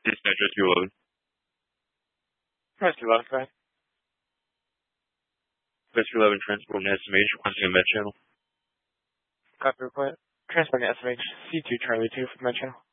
Dispatcher 211. Press 211, go ahead. Press 211, transport and SMH, requesting a med channel. Copy report. Transporting SMH C2 Charlie 2 for med channel.